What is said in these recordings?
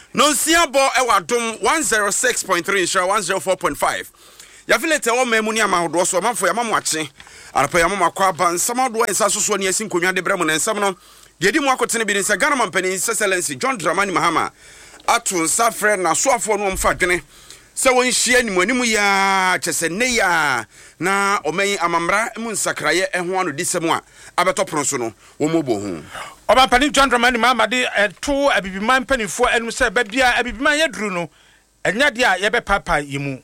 No siabo ewa dom 106.3 share 104.5. Ya file te o memuni amahodo so amafo ya mamwache. Arapa ya mama kwa ban samado ensa soso ne asin konwa de bremo ne nsam no. De di mu akotene bi nsa Ghana mampani Excellency John Dramani Mahama atu nsa frɛ na soafo no mfa dwene. Se won hia ni mu ya chese ne ya na omen amamra mu nsakraye eho ano disem a abetopro so no wo mobo hu. Obampani John Dramani Mahama de to abibiman panifo enum se babia abibiman yaduru no enya de a yebe papa yimu.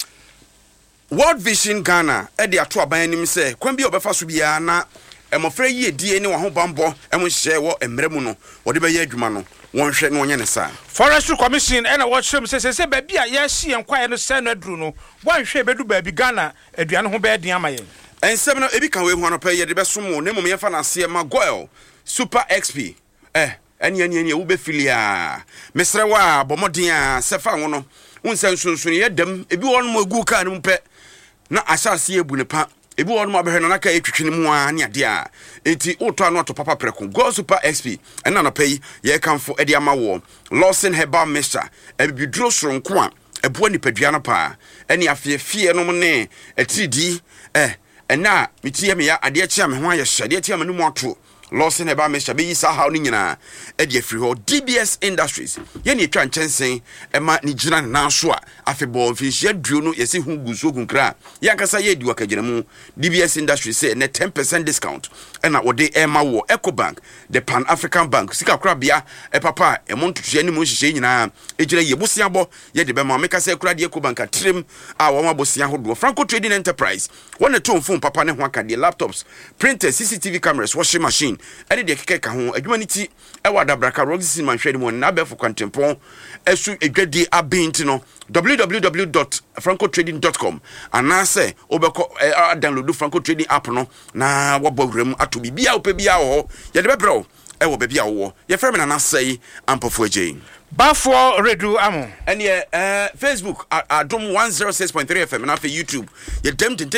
World Vision Ghana e de ato aban nim se kwan bi obefa so bia na emofra yi die ne wo ho bambo emo hye wo emremu no wo de be ye adwuma no won hwe no onye ne sa. Forestry Commission and what shame se babia ye hye enkwaye no se no aduru no wan hwe bedu baabi Ghana aduane ho be den amaye. Ensem no ebi kan we hu anopa ye de be somo ne mom ye fa na se ma goil Super XP eni wo be filia mesre wa bomoden a sefa wo no unsan sunsun ye dam ebi won mo gu ka ne mpe na asase ebu ne pa ebi won mo abehwe no na ka etwetwe ne mu a ne ade a enti oto ano to papa preko go Super XP ena na pay ye kanfo ede ama wo Lawson Herbal Mixture ebi duro soronko a ebo nipadua na pa eni afie no ne etridi ena mitie me ya ade chia me ho aye hyade chia me no mu ato Lawson Herbal Mixture be yisa how ni nyina e de free ho DBS Industries ye ne etwa nchensen ema ni gina na so a afebo mfinhia aduo no yesi hu guso gunkra ya nkasa ye di wakagina mu DBS Industries say ne 10% discount ena wode ema wo Ecobank the Pan African Bank sika kra bia papa e montutua ni mu hihye nyina ejira ye bosiabo ye de be ma meka say kra de Ecobank atrem a wo ma bosia hodo Franco Trading Enterprise wona to phone papa ne ho akade laptops printers CCTV cameras washing machine ade de keke ka ho adwuma ni ti e wada braka roxy man hwede mo na be for kwantempon esu edwadi abinti no www.francotrading.com anase obeko download Franco Trading app no na wabawrem ato bibia opebia ho ye de bebro e wo bebia wo ye frame na nasai ampofo agye Bafo redu amo ene Facebook adom 106.3 FM na fe YouTube ye dem tin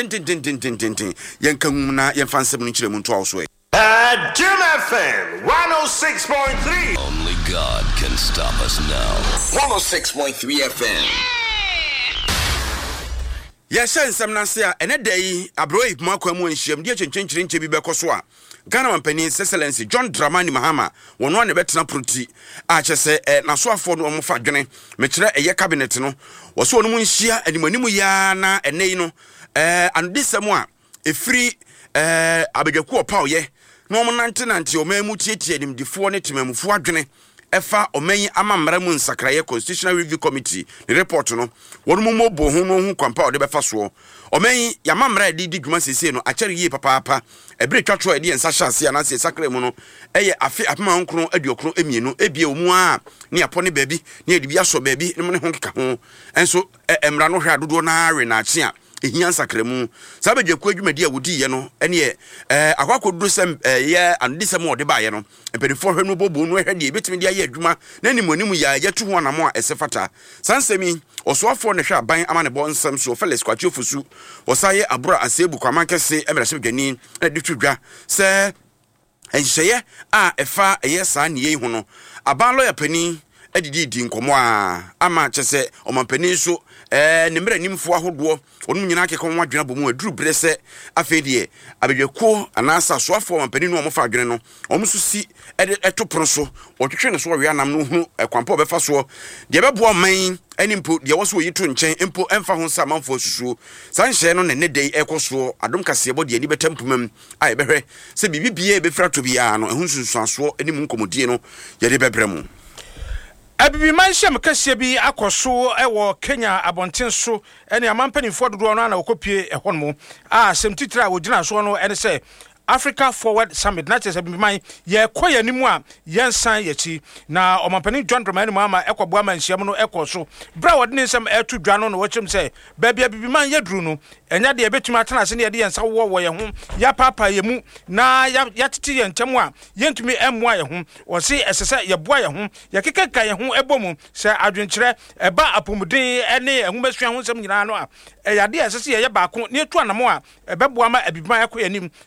ye nkan na ye fansem no kire mu nto awo so Jim FM 106.3. Only God can stop us now. 106.3 FM. Yes, nsem na se a ene dai abroyi makwamu anhiem de chenchenchire nche bi bekoso a Ghana mampani Excellency John Dramani Mahama wono ne betena proti a chese na so afo no mofa dwene mekire eye cabinet no wo so no mu nhia animanimu ya na ene yi no andisem a efiri abegyaku opaw ye no mo nante o mamu tietie nimdifo ne temamufo adwene efa omanyi amamra mu nsakraye Constitutional Review Committee the report no wonu mo bo hu no hu kwampa o de befa so omanyi yamamra di dwuma sese no akere yi papa ebre twatwo ede ensa hyase na se sakra mu no eye afi apema nkro aduokro emienu ebie omu a ne apone baabi ne edi bia so baabi ne mo ne ho keka ho enso emra no hwe adodo na awe na ache a ehia nsakremu sabedwaku adwumadi a wodi ye no ene akwakodu sem ye andisem ode ba ye no empedifo hwe no bobo no hwe de betimi de aye adwuma na nimonimu ya yetu ho anamo a esefata sansemi osoafo ne hwe aban amane bo nsem so Felix Kwachi Ofusu osaye abura asebu kwamankese emerase dwani na ditudwa se enhyeye a efa eye sa ne ye hu no aban lawyer pani edidi nkomo a ama chese omampani so ne mra nimfo ahodo onum nyina akeka ho adwena bomu aduru brese afedie abedweko anasa soafo omampani no omofa adwene no omso si etopro so otwetwe ne so we anam no hu kwampa obefa so de bebo man animpo de wo so yitu nchen empo emfa ho sa manfo susu sanhye no ne dei ekoso adom kase ebo de ani betampumam a ebehwe se bibibie befra to bia no ehun sunsuaso anim nkomodie no ye de bebremu Abibi manhyem kase bi akoso ewo Kenya abonten so ene amampanifo dodo no na okopie ehonmo a semtitira wogina so no ene se Africa Forward Summit na chese biman ye koya nimu a yensan yachi na omampani John Dramani Mahama ekoboa manhyiam no ekoso bra wode nsem etu dwa no wochem se babia bibiman yaduru no enya de ebetuma atana ase ne ye de yensa wo ye ho ya papa ye mu na ya titi ye ntem a yentumi emmoa ye ho wo se esese ye boa ye ho ye kekeka ye ho ebomu se adwenkyere eba apomuden ene ehumesua ho nsem nyina no a eyade esese ye baako ne etu anamo a ebeboa ma abibiman ekoya nim sinse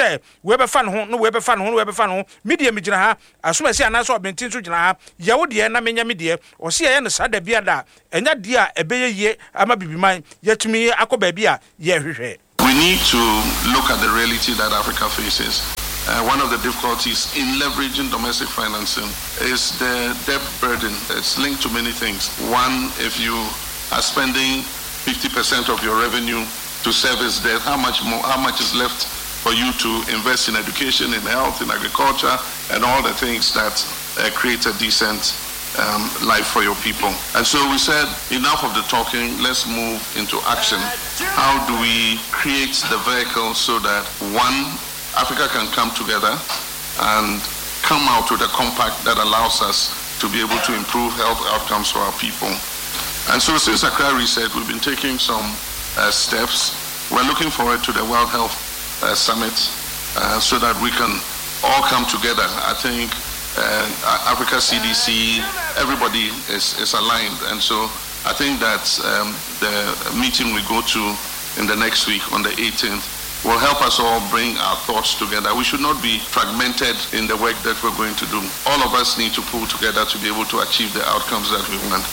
say we be fan ho no we be fan ho no we be fan ho media me gina ha asoma si anaso obenten so gina ha ye wo de na menya me de o se ye no sada bia da enya de a ebeye ye ama bibiman yetumi akoba bia ye hwehwe. We need to look at the reality that Africa faces. One of the difficulties in leveraging domestic financing is the debt burden. It's linked to many things. One, if you are spending 50% of your revenue to service debt, how much is left for you to invest in education, in health, in agriculture, and all the things that create a decent life for your people. And so we said, enough of the talking, let's move into action. How do we create the vehicle so that, one, Africa can come together and come out with a compact that allows us to be able to improve health outcomes for our people. And so since Accra Reset, we've been taking some steps. We're looking forward to the World Health Summit so that we can all come together. I think Africa CDC, everybody is aligned. And so I think that the meeting we go to in the next week on the 18th will help us all bring our thoughts together. We should not be fragmented in the work that we're going to do. All of us need to pull together to be able to achieve the outcomes that we want.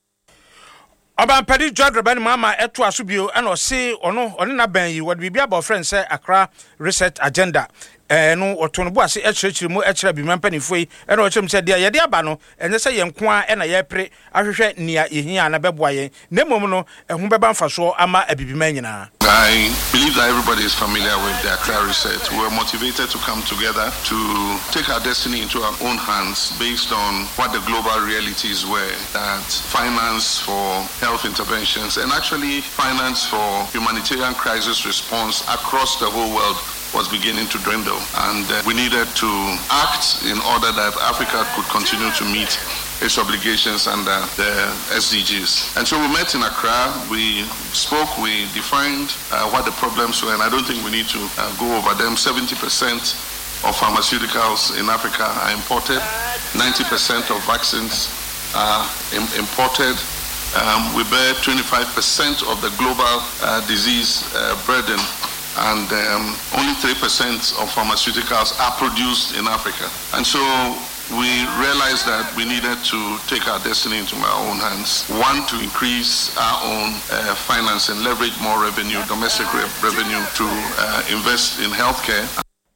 Obampedi John Dramani Mahama eto asubio and o say ono na ban yi wod bibia about friends say Accra Reset Agenda. No otono bo ase echirechiri mu echira bi mampanifo yi e no chem se dia ye dia ba no enye se ye nko a e na ye pre ahwehwe nia yehia na beboa ye nemom no ehun beba mfaso ama abibima nyina. I believe that everybody is familiar with the Accra Reset. We're motivated to come together to take our destiny into our own hands based on what the global realities were, that finance for health interventions and actually finance for humanitarian crisis response across the whole world was beginning to dwindle, and we needed to act in order that Africa could continue to meet its obligations under the SDGs. And so we met in Accra, we spoke, we defined what the problems were, and I don't think we need to go over them. 70% of pharmaceuticals in Africa are imported, 90% of vaccines are imported. We bear 25% of the global disease burden, and only 3% of pharmaceuticals are produced in Africa. And so we realized that we needed to take our destiny into our own hands. One, to increase our own finance and leverage more revenue, domestic revenue, to invest in healthcare.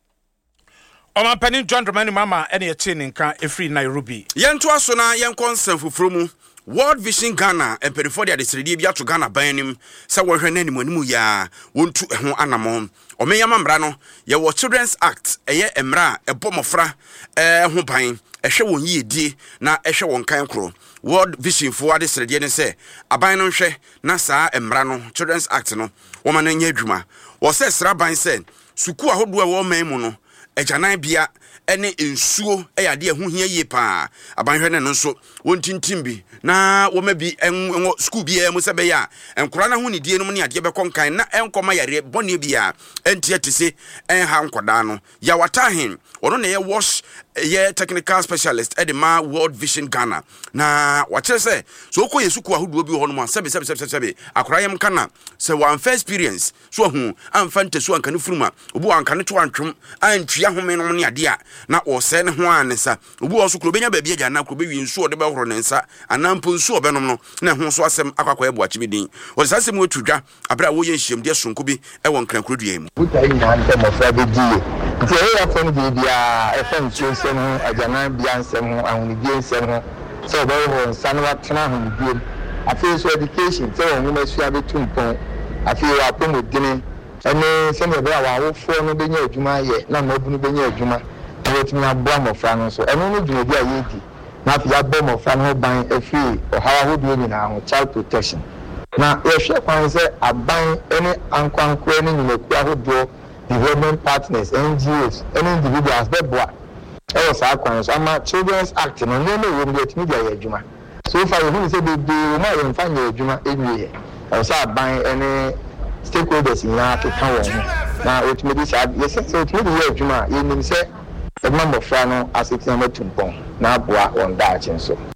Omampani John Dramani Mahama ene yeti nka efri Nairobi. Yento aso na yenkon sanfufuro mu World Vision Ghana emperifo de adesredi bia to Ghana banim se wo hwe nanimu animu ya wontu ho anamo omeyama mra no ye wo Children's Act eye emra ebomofra ho ban ehwe won yiedie na ehwe won kan kro World Vision fo adesredi ne se aban no hwe na saa emra no Children's Act no wo ma na nya adwuma wo se sra ban se suku ahodo a wo man mu no ejanan bia ene ensuo eyade ehu hia ye pa abanhwe ne no so wontintim bi na wo ma bi en school bi e mu se be ya enkora na hu ne die no ne ade be konkan na enkoma yare bone bia entie tese en ha nkoda no ya watahin ono ne ye wash ye technical specialist edema World Vision Ghana na wache se so ko yesuku ahodo bi ho no sebe akora yem kana se one first experience so hu amfante so anka ne furuma obu anka ne to antwom antwia home no ne ade a na o se ne ho anesa obu o so kro benya ba bia gya na kro be wi nsu o de be horo ne nsa anampo nsu o be no na ho so asem akwakwa ebo achi bidin o se asem otudwa abra wo ye hiem de sonko bi e won kran krodua mu buta yi na ante mo fra be die nti e ya fon bi bia e fon nsem ho ajanan bia nsem ho ahuni bia nsem ho so be ho nsan wa tena ahuni bia afi so education so won ma sua be tumpon afi wa pomodine ene se me be wa wo fo no be nya adwuma ye na ma bu no be nya adwuma wetimi abua mofra no so eno no dwuma bi a yedi na fi abua mofra no ban afi ohawa hodo ni na ho child protection na ehwe kwan se aban ene ankwankwo ene nyimaku ahodo development partners NGOs ene individuals be boa e was akwan so ama Children's Act no no no we wetimi bi a adwuma so far we say be na we mfa nya adwuma enwie e so aban ene stakeholders in na ke kan won na wetimi bi say yes so wetimi bi adwuma ye nim say the member frano as it's number 2 na boa on that so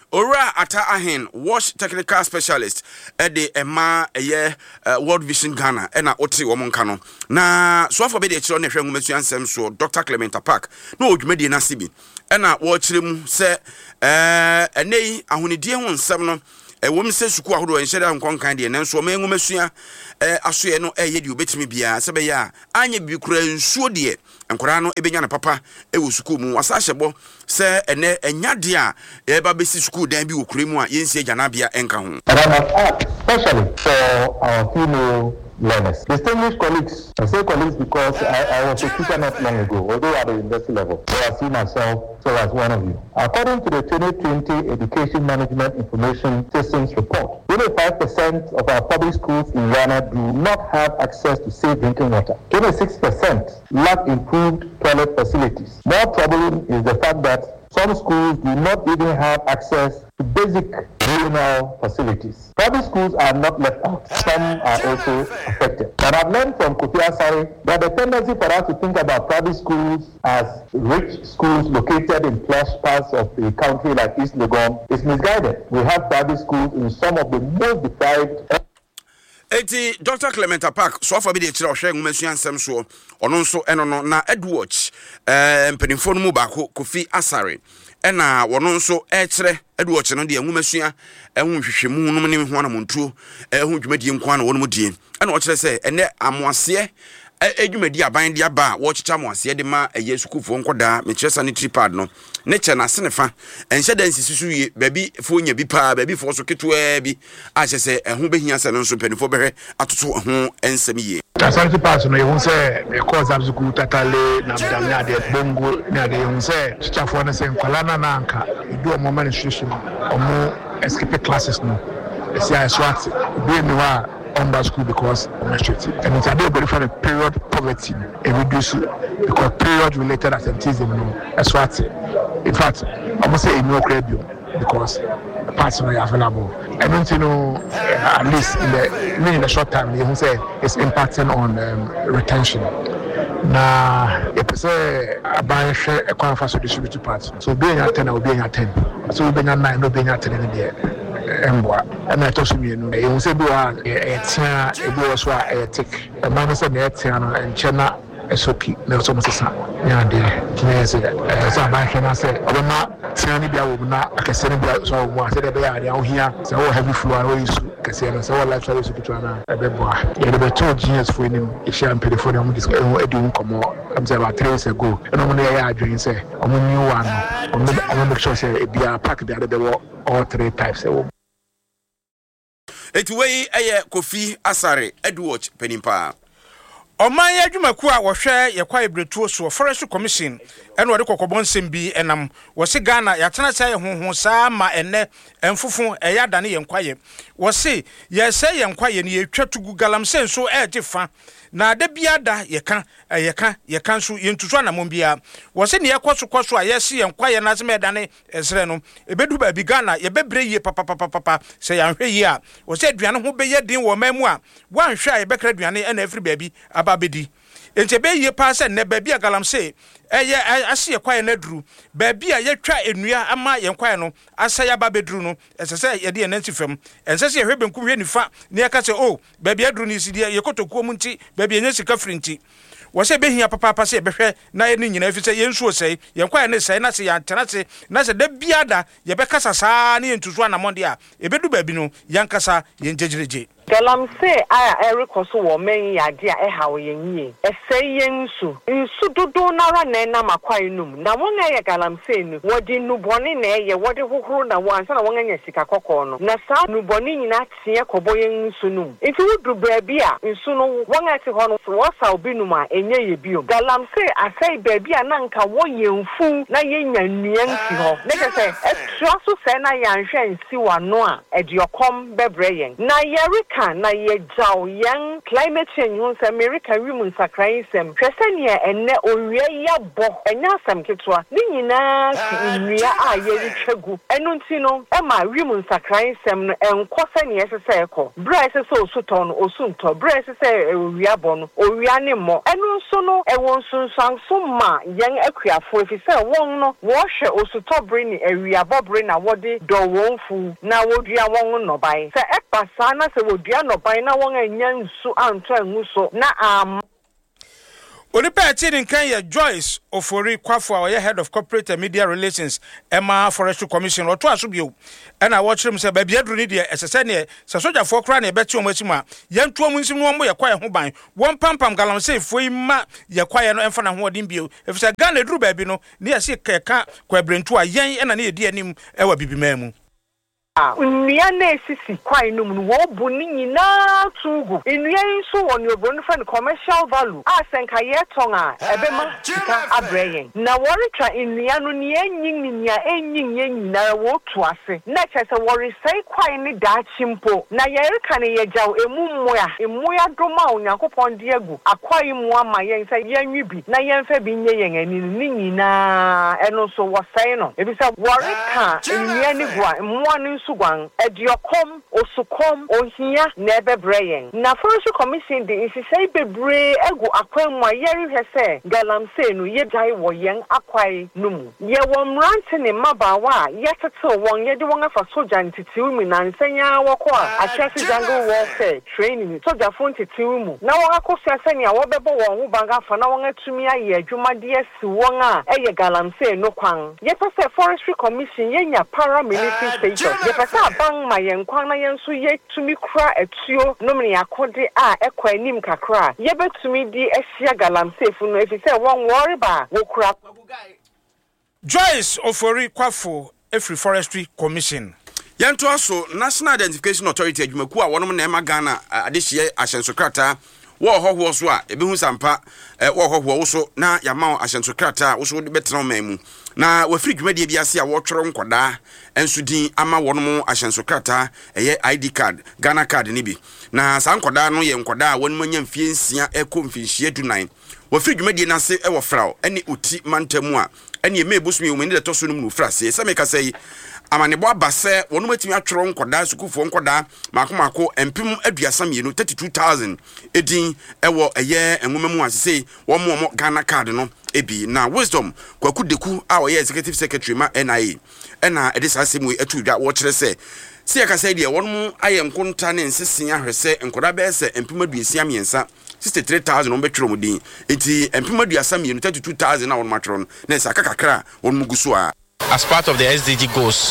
Ora Ata Ahen wash technical specialist de Emma World Vision Ghana ena oti womonkano na so afọ be de chiro ne hwe ngumesu ansem so Dr. Clement Park na odwumadi na sibi ena wo chirem se enei ahonidie ho nsem no wom se suku ahodo enhyede nkonkan de nenso ma engumesua asoye no yedi obetimi bia se be ya anya bi kura nsuo de enkora no ebenya na papa wo suku mu wasa hyebo se ene enyade a eba besi suku dan bi wo kura mu a yensie jana bia enka ho especially for our female learners. Distinguished colleagues, I say colleagues because I was a teacher not long ago, although at the university level, so I see myself so as one of you. According to the 2020 Education Management Information Systems Report, 25% of our public schools in Ghana do not have access to safe drinking water. 26% lack improved toilet facilities. More troubling is the fact that some schools do not even have access to basic urinal facilities. Private schools are not left out. Some are also affected. But I've learned from Kofi Asare that the tendency for us to think about private schools as rich schools located in plush parts of the country like East Legon is misguided. We have private schools in some of the most deprived. Dr. Clement Park so for be de chira ohwe ngumesu ansem so ono nso eno no na Edward mpenimfo no mu ba Kofi Asare ena wono nso kire Edward no de ngumesu ehun hwehwemu no ne ho na montuo ehun dwumadi nkwa na wono mu die ena o kire se ene amoase edwumadi aban de aba wo chicha amoase de ma yesukufo nkoda me kire sanitary pad no ne che na senefa enhye dan sisusu ye baby fo nya bi pa baby fo so ketwa bi a che se ehun behia se no nso penifo behwe atoto ho ensem ye sanitary pad no ye se me cause abzuku tatale na mdamnya de bongo na de ye se chichafo na se nkwala na anka edu o moment institution omo escape classes no esi I swat be me wa on school because administrative and it's a very different period poverty and reduce because period related absenteeism as what in fact I must say in no credit because the parts are available I don't know at least in the short time you say it's impacting on retention na say about share a conference distributed parts so being at 10 or being at 10 so being at 9 no being at 10 in the and I told you, you say, do a tia, a boy, so I take a man said, and China, a soapy, no so much. Yeah, dear, so I can say, I'm not telling you, I will not, I can send you so once a day out here, so heavy flow, I always can say, and so life service to China, a bit more. You have 2 years for him, if you am paid for them, this doing come on. I'm saying about 3 years ago, and I'm going to drink, say, I'm a new one, I'm going to make sure, say, it be a pack the other all 3 types. Etwei Kofi Asare Edward Penimpa Oman ya dwumaku a wo hwe ye kwa ebretuo so Forest Commission ene wo de kokobonsem bi enam wo se Ghana ya tena sai honhon saa ma ene emfufu eya dane ye nkwaye wo se ye se ye nkwaye ne ye twatugu galamsen so ejefa na da biada ye kan so ye ntuso anamon bia wo se ne ye kwaso a ye se ye nkwaye na se me dane esre no ebedu ba bi Ghana ye bebre ye papa se ya hwe ye a wo se aduane ho be ye din wo mamu a wan hwe a ye bekra aduane ena afri baabi ababedi ente be ye pa se ne baabi a galamse eye ahye kwaye na duru baabi a yetwa enua ama ye kwaye no asaya ababeduru no esese ye de enantifam ensese ye hwebe nkum hwe nifa ne yaka se oh baabi aduru ni sidie ye kotokuo mu nti baabi enya sika firi nti wo se behia papa se behwe na ye ni nyina fi se ye nsuo sei ye kwaye ne sei na se ya ntena se na se da biada ye bekasa saa ne ntuso anamonde a ebedu baabi no yankasa ye njejireje Galamse aya erikoso wo men yade a ehawo yenye eseyensu nsu dodo nara na na makwai num na won eye galamse nu wodi nuboni na eye wodi hohoro na wansa na won anya sika kokko no na sa nuboni nyina tie koboyen nsu num ifi wudu baabi a nsu no won ati ho no wo sa obi num a enye ye bio galamse asai baabi a na nka wo yemfu na yenya nuan ti ho ne kese etro so se na yanhwe nsi wano a ediokom bebreyen na yerika na ye jaw yang climate change hun se America wimun sakran sem hwesenie enne owie ya bo enya sam ketwa ni nyina si nwia a ye retwagu enu nti no e ma wimun sakran sem no enkose ne yesese ekọ bra yesese osuton osunto bra yesese owia bo no owia ne mo enu nso no e won sunsan so ma yen akuafo efise won no wo hwe osuto bre ni awia bo bebre na wodi do wonfu na wodua won no bai se ekpasa na se wodua no bai na won anya nsu anto anguso na Onipa Chidin Kenya Joyce Ofori Kwafo our head of corporate and media relations Emma Forestry Commission or to asubio and I watch him say baby adru ni de esesene se soja for kra na ebeti omachima yentu omunsim no mo yakwa ho ban won pampam galam say foi ma yakwa no emfa na ho odin bio efisa Ghana dru baby no ne yase keka kwabrentu a yen na ne yedi anim ewa bibima mu Nua na esisi kwai no mu wo bu ni nyina tugu nua nso won yo bonu fa commercial value asenka ye tonga ebema sika abreyen na wori twa nua no ne enyin nia enyin nyina wo to ase na chese wori sai kwai ni da chimpo na ye reka ne ye jaw emuya doma onyankopon de agu akwai mu ama ye sai ye nwibi na ye mfa bi nye yen ani ni nyina eno so wo sai no ebisa wori ka nua ni gwa mu Sugan, Ediokom, Osukom, Ohia, Nebe Brayen. Na Forestry Commission, the Isisei Bebre, Ego Aquam, my Yeri Hesse, Galam Senu, Yedai, or Yang Aquai Num. Ye won ranting in Mabawa, yet at so one Yedwanga for Sojan to Tumin and Senya Wakwa, a Chassis Jungle Warfare, training, Soja Font to Tumu. Now I could say Senya, Wabebo, Wubanga, for now to me, a Juma DS, Wanga, Aya Galam Se, no Kwang. Yet I say Forestry Commission, Yenya paramilitary station. Pesa bang my yankwana yansu ye to me cry a trio nomini akode ekwa nim kakra ye betumi di ehia galamsey fu no efi say won worry ba wo kura Joyce Ofori Kwafo Free Forestry Commission yanto aso National Identification Authority adwumaku a wonom na ema Ghana adehye ahyensokrata wo hoho so a ebehu sampa wo hoho wo so na yama ahyensokrata wo so de betena mamu na wafiri dwumadie biase a wotworo nkoda enso din ama wonom ahyensokrata ID card Ghana card ni bi na sa nkoda no ye nkoda a wonom anya mfie nsia mfinhie dunan wafiri dwumadie na se wo frao ene uti mantamu a ene emebusu yemu ne toso no mu frase se meka sei amanebo abase wonom atimi atworo nkoda sukufo nkoda makomako empim aduasa mienu 32000 edin ewo enwoma mu asese wo Ghana card no ebi na Wisdom kwakudeku a wo executive secretary ma NIA ena edisa asemu atudwa wo kire se aka say de wonom aye nkonta ne nsesen ahwese nkoda be se empim aduasa miensa 63000 on betworo mu din enti empim aduasa mienu 32000 na wonom atworo no na saka kakra wonom guso a as part of the SDG goals,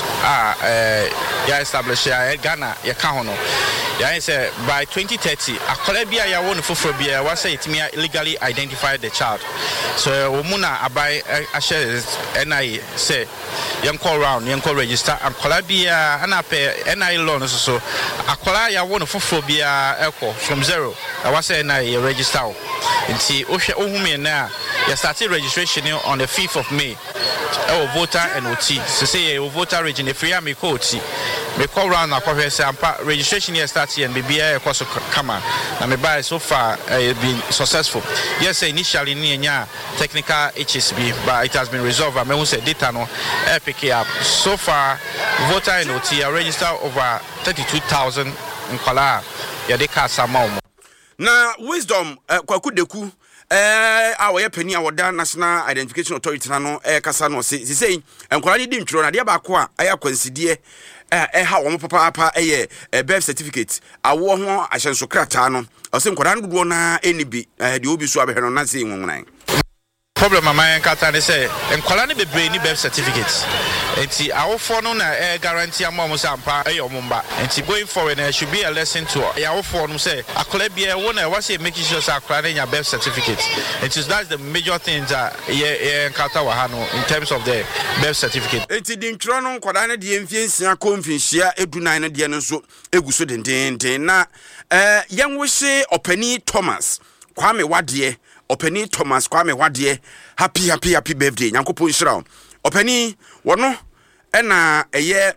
established Ghana, Yakahono. Say by 2030, a Colebia Yawon Fufobia was say it may illegally identify the child. So Omuna Abai Ashes NI say young call round, young call register, and Colebia Anape NI loan so a Colaya won Fufobia Echo from zero. I was say NI register. And see Osha Ohumi now, you started registration on the 5th of May. Our voter and OT. So say a voter region if we are me coach. Me call round na professor registration here starts here and BBI across Kama. And me buy so far been successful. Yes, initially near technical HSB, but it has been resolved. I mean, say data no pick up. So far, voter and OT are registered over 32,000 in Kuala. Yeah, they can't some na Wisdom kwakudeku awoye pani awoda National Identification Authority na no kasa no sei enkwara ni di ntworo na de ba ko a ayakwansidie ha wo papa birth certificate awo ho ahyensokrata no ose nkwara ndodo na enibi de obi so abehwe no na sei nwonwan problem my kata say enkwala ne bebre ni birth certificates enti awofo no na guarantee amom sampa eyomumba enti going forward there should be a lesson to awofo no say akola bia won na was making sure say akola na birth certificate enti that's the major things that kata wa ha no in terms of the birth certificate enti di ntro no nkwada ne de mfie nsia konfinhia edunan ne de no so eguso dendenden na yenwohye opani Thomas Kwame Wade Openi Thomas Kwame Wade happy birthday nyankopon shira Openi wono ena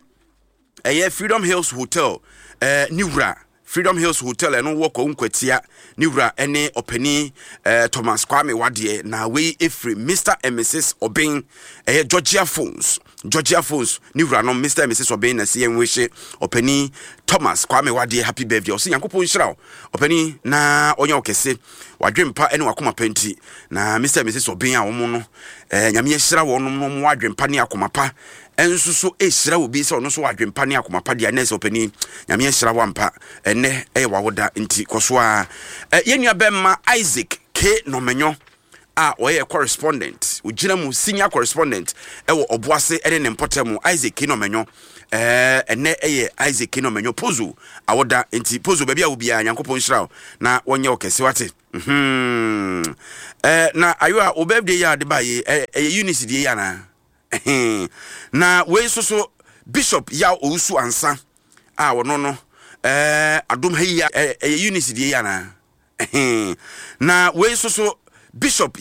eye Freedom Hills Hotel Niwra Freedom Hills Hotel eno woko nkwatia Niwra ene Openi Thomas Kwame Wade na we efri Mr and Mrs Obin Georgia Phones Niwra no Mr and Mrs Obin na se enwehye Openi Thomas Kwame Wade happy birthday osi nyankopon shira Openi na onye okese wadwempa ene wakoma penti na Mr and Mrs Obin a womo no nyame hira wonom no wadwempa ne akoma pa enso so ehira obi se ono so wadwempa ne akomapa dia na se opani nyame ehira wampa enne wawoda nti koso a yenua bemma Isaac K Nomenyo oye correspondent ugina mu senior correspondent ewo oboase ene ne mpotemu Isaac K Nomenyo enne Isaac K Nomenyo pozu awoda nti pozu baabi a obi a Nyankopon hira na wonye okese wate na ayo a obebde ya de baye unity de ya na na we so Bishop ya ousu ansa wono no adom ha ya unity de ya na we so Bishop